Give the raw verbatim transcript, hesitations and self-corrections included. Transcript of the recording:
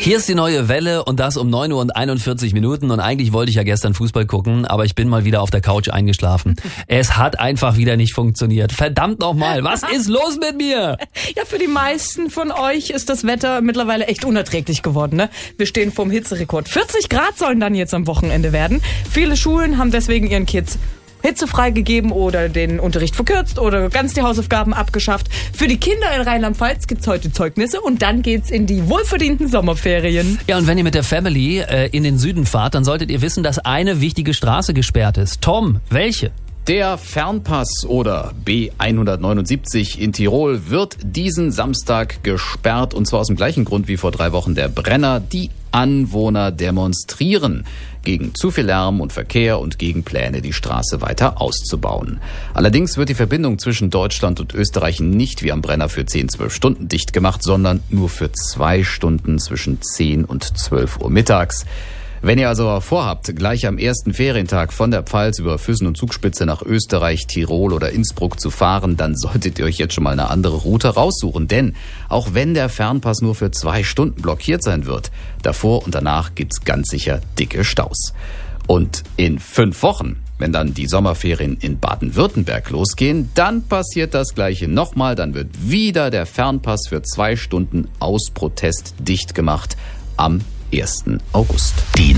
Hier ist die neue Welle und das um neun Uhr und einundvierzig Minuten und eigentlich wollte ich ja gestern Fußball gucken, aber ich bin mal wieder auf der Couch eingeschlafen. Es hat einfach wieder nicht funktioniert. Verdammt nochmal, was ist los mit mir? Ja, für die meisten von euch ist das Wetter mittlerweile echt unerträglich geworden, ne? Wir stehen vorm Hitzerekord. vierzig Grad sollen dann jetzt am Wochenende werden. Viele Schulen haben deswegen ihren Kids Hitze freigegeben oder den Unterricht verkürzt oder ganz die Hausaufgaben abgeschafft. Für die Kinder in Rheinland-Pfalz gibt's heute Zeugnisse und dann geht's in die wohlverdienten Sommerferien. Ja, und wenn ihr mit der Family äh, in den Süden fahrt, dann solltet ihr wissen, dass eine wichtige Straße gesperrt ist. Tom, welche? Der Fernpass oder B hundertneunundsiebzig in Tirol wird diesen Samstag gesperrt und zwar aus dem gleichen Grund wie vor drei Wochen der Brenner. Die Anwohner demonstrieren gegen zu viel Lärm und Verkehr und gegen Pläne, die Straße weiter auszubauen. Allerdings wird die Verbindung zwischen Deutschland und Österreich nicht wie am Brenner für zehn, zwölf Stunden dicht gemacht, sondern nur für zwei Stunden zwischen zehn und zwölf Uhr mittags. Wenn ihr also vorhabt, gleich am ersten Ferientag von der Pfalz über Füssen und Zugspitze nach Österreich, Tirol oder Innsbruck zu fahren, dann solltet ihr euch jetzt schon mal eine andere Route raussuchen. Denn auch wenn der Fernpass nur für zwei Stunden blockiert sein wird, davor und danach gibt's ganz sicher dicke Staus. Und in fünf Wochen, wenn dann die Sommerferien in Baden-Württemberg losgehen, dann passiert das Gleiche nochmal. Dann wird wieder der Fernpass für zwei Stunden aus Protest dicht gemacht am ersten August. Die